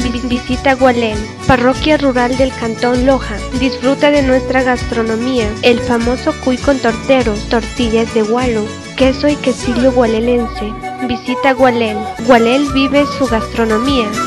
Visita Gualén, parroquia rural del cantón Loja. Disfruta de nuestra gastronomía, el famoso cuy con torteros, tortillas de gualo, queso y quesillo gualelense. Visita Gualén. Gualén vive su gastronomía.